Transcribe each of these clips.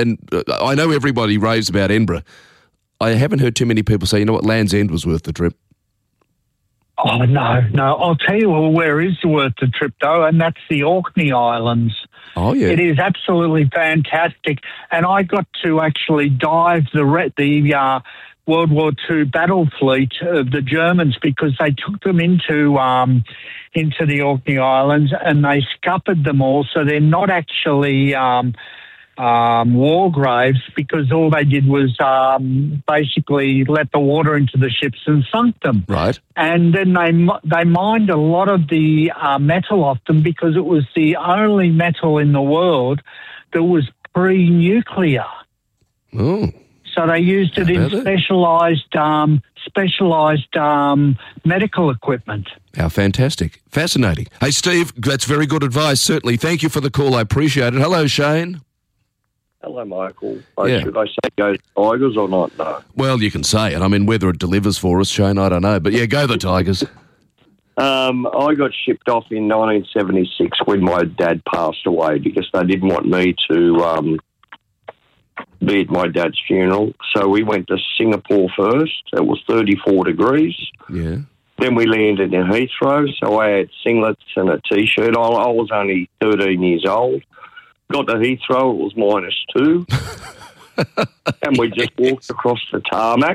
and I know everybody raves about Edinburgh. I haven't heard too many people say, you know what, Land's End was worth the trip. Oh, no. I'll tell you where is worth the trip, though, and that's the Orkney Islands. Oh, yeah. It is absolutely fantastic. And I got to actually dive the World War II battle fleet of the Germans because they took them into the Orkney Islands and they scuppered them all. So they're not actually war graves because all they did was basically let the water into the ships and sunk them. Right. And then they mined a lot of the metal off them because it was the only metal in the world that was pre-nuclear. Oh. So they used it in specialised medical equipment. How fantastic. Fascinating. Hey, Steve, that's very good advice, certainly. Thank you for the call. I appreciate it. Hello, Shane. Hello, Michael. Should I say go Tigers or not? No. Well, you can say it. I mean, whether it delivers for us, Shane, I don't know. But, yeah, go the Tigers. I got shipped off in 1976 when my dad passed away because they didn't want me to be at my dad's funeral. So we went to Singapore first. It was 34 degrees. Yeah. Then we landed in Heathrow, so I had singlets and a T-shirt. I was only 13 years old. Got to Heathrow, it was -2. And we just walked across the tarmac.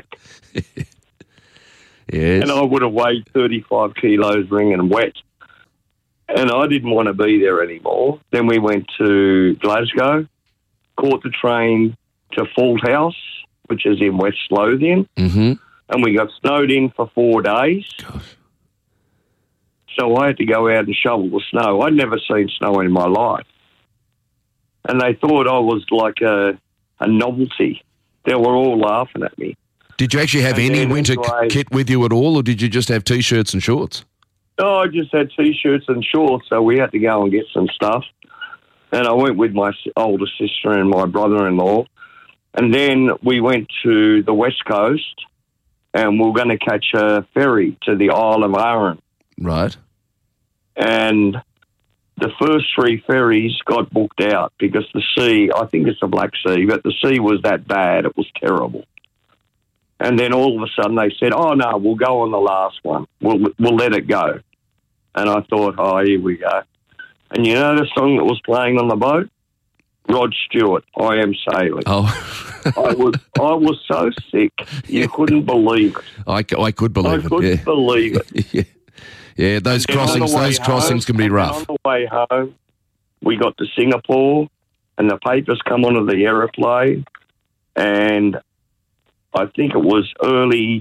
Yes. And I would have weighed 35 kilos wringing wet. And I didn't want to be there anymore. Then we went to Glasgow, caught the train to Falt House, which is in West Lothian. Mm-hmm. And we got snowed in for 4 days. Gosh. So I had to go out and shovel the snow. I'd never seen snow in my life. And they thought I was like a novelty. They were all laughing at me. Did you actually have any winter kit with you at all, or did you just have T-shirts and shorts? No, I just had T-shirts and shorts, so we had to go and get some stuff. And I went with my older sister and my brother-in-law. And then we went to the West Coast, and we were going to catch a ferry to the Isle of Arran. Right. And the first 3 ferries got booked out because the sea, I think it's the Black Sea, but the sea was that bad, it was terrible. And then all of a sudden they said, oh, no, we'll go on the last one. We'll let it go. And I thought, oh, here we go. And you know the song that was playing on the boat? Rod Stewart, I Am Sailing. Oh. I was so sick, you couldn't believe it. I could believe it. I couldn't believe it. Yeah, those crossings can be rough. On the way home, we got to Singapore, and the papers come onto the aeroplane, and I think it was early,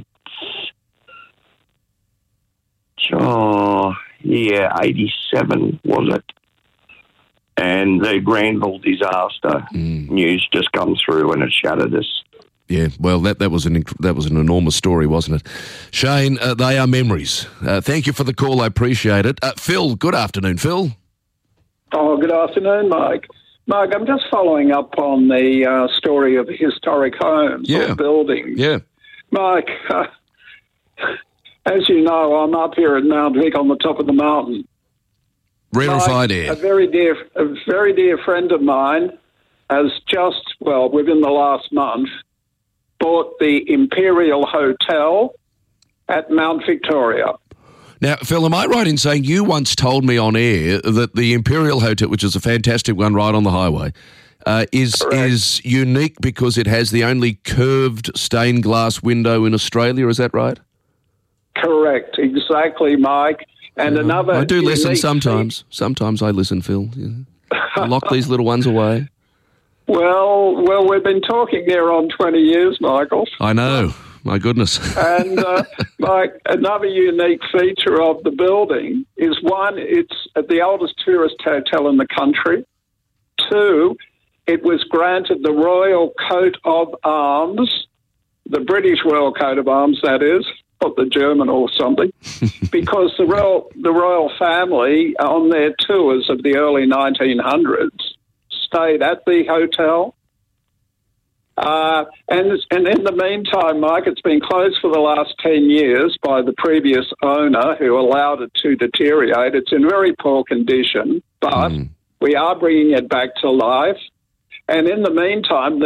87, was it? And the Granville disaster news just come through, and it shattered us. Yeah, well, that was an enormous story, wasn't it? Shane, they are memories. Thank you for the call. I appreciate it. Phil, good afternoon, Phil. Oh, good afternoon, Mike. Mike, I'm just following up on the story of historic homes or buildings. Yeah. Mike, as you know, I'm up here at Mount Vic on the top of the mountain. Rarefied air. A very dear friend of mine has just, within the last month, bought the Imperial Hotel at Mount Victoria. Now, Phil, am I right in saying you once told me on air that the Imperial Hotel, which is a fantastic one right on the highway, is unique because it has the only curved stained glass window in Australia? Is that right? Correct, exactly, Mike. And another. I do listen sometimes. Sometimes I listen, Phil. I lock these little ones away. Well, we've been talking there on 20 years, Michael. I know. My goodness. And, Mike, another unique feature of the building is, one, it's the oldest tourist hotel in the country. 2, it was granted the Royal Coat of Arms, the British Royal Coat of Arms, that is, not the German or something, because the royal family on their tours of the early 1900s stayed at the hotel. And in the meantime, Mike, it's been closed for the last 10 years by the previous owner who allowed it to deteriorate. It's in very poor condition, but we are bringing it back to life. And in the meantime,